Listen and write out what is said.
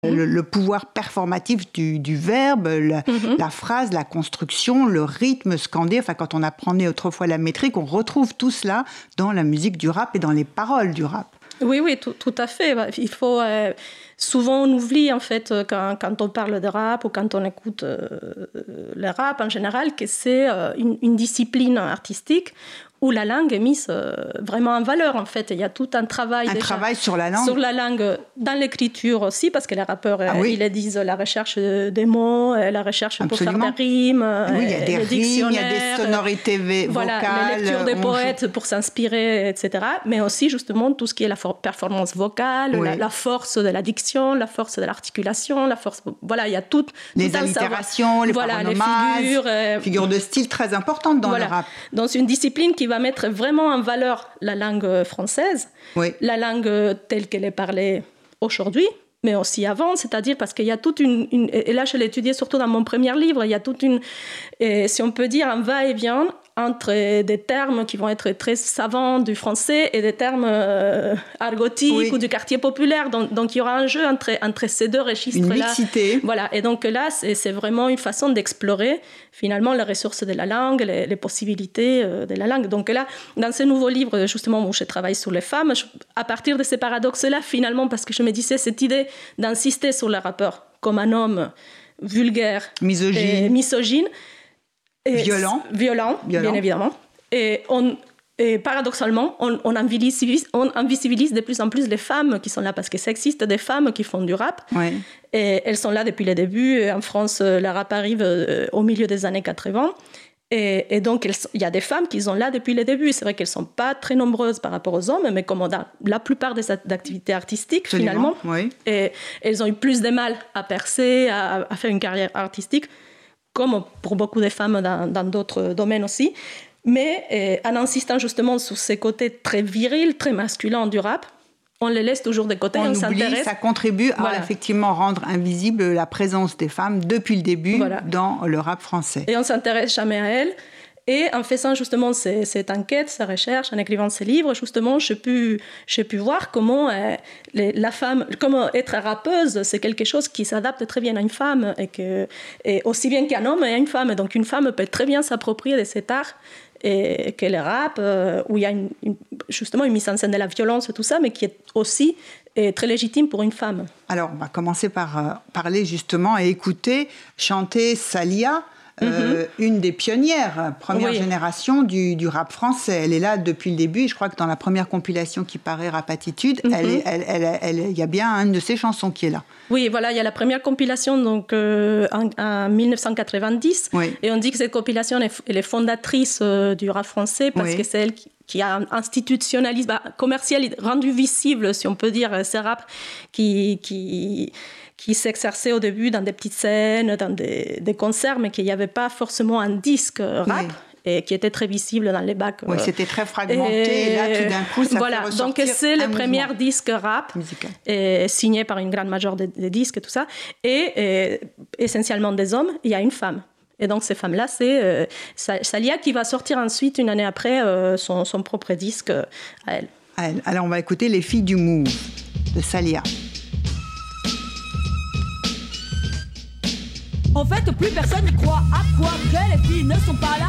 Le pouvoir performatif du verbe, la phrase, la construction, le rythme scandé. Enfin, quand on apprenait autrefois la métrique, on retrouve tout cela dans la musique du rap et dans les paroles du rap. Oui, tout à fait. Il faut souvent on oublie en fait quand on parle de rap ou quand on écoute le rap en général que c'est une discipline artistique où la langue est mise vraiment en valeur, en fait. Il y a tout un travail travail sur la langue. Sur la langue, dans l'écriture aussi, parce que les rappeurs, ils disent la recherche des mots, la recherche Absolument. Pour faire des rimes, oui, il y a des rimes, il y a des sonorités vocales. Voilà, la lecture des poètes pour s'inspirer, etc. Mais aussi, justement, tout ce qui est la performance vocale, la force de la diction, la force de l'articulation, la force... Voilà, il y a tout les allitérations, les paronomases, figures de style très importantes dans le rap. Dans une discipline qui va mettre vraiment en valeur la langue française, la langue telle qu'elle est parlée aujourd'hui, mais aussi avant, c'est-à-dire parce qu'il y a toute une et là je l'ai étudié surtout dans mon premier livre, il y a toute une, si on peut dire, un va-et-vient entre des termes qui vont être très savants du français et des termes argotiques ou du quartier populaire. Donc il y aura un jeu entre ces deux registres-là. Une mixité. Voilà. Et donc là, c'est vraiment une façon d'explorer finalement les ressources de la langue, les possibilités de la langue. Donc là, dans ce nouveau livre, justement, où je travaille sur les femmes, à partir de ces paradoxes-là, finalement, parce que je me disais, cette idée d'insister sur le rappeur comme un homme vulgaire, misogyne, violent, bien évidemment. Et paradoxalement, on invisibilise de plus en plus les femmes qui sont là, parce que ça existe des femmes qui font du rap. Et elles sont là depuis le début. En France, le rap arrive au milieu des années 80. Et donc, il y a des femmes qui sont là depuis le début. C'est vrai qu'elles ne sont pas très nombreuses par rapport aux hommes, mais comme dans la plupart des activités artistiques, finalement. Et elles ont eu plus de mal à percer, à faire une carrière artistique, comme pour beaucoup de femmes dans d'autres domaines aussi. Mais en insistant justement sur ces côtés très virils, très masculins du rap, on les laisse toujours de côté, on s'intéresse. Ça contribue à effectivement rendre invisible la présence des femmes depuis le début dans le rap français. Et on ne s'intéresse jamais à elles. Et en faisant justement cette enquête, cette recherche, en écrivant ces livres, justement, j'ai pu voir comment la femme, comment être rappeuse, c'est quelque chose qui s'adapte très bien à une femme, et aussi bien qu'un homme et à une femme. Donc une femme peut très bien s'approprier de cet art, et que le rap, où il y a justement une mise en scène de la violence et tout ça, mais qui est aussi très légitime pour une femme. Alors, on va commencer par parler justement et écouter chanter Salia, une des pionnières, première génération du rap français. Elle est là depuis le début. Je crois que dans la première compilation qui paraît, Rapatitude, il y a bien une de ses chansons qui est là. Oui, voilà, il y a la première compilation donc, en 1990. Et on dit que cette compilation elle est fondatrice du rap français parce que c'est elle qui a institutionnalisé, commercialisé, rendu visible, si on peut dire, ces rap qui s'exerçait au début dans des petites scènes, dans des concerts, mais qu'il n'y avait pas forcément un disque rap. Et qui était très visible dans les bacs. Oui, c'était très fragmenté, et là, tout d'un coup, ça fait ressortir donc c'est le premier disque rap, signé par une grande major de disques et tout ça, et essentiellement des hommes, il y a une femme. Et donc, ces femmes-là, c'est Salia qui va sortir ensuite, une année après, son propre disque à elle. Alors, on va écouter Les filles du Move de Salia. En fait, plus personne n'y croit. À quoi vrai, les filles ne sont pas là.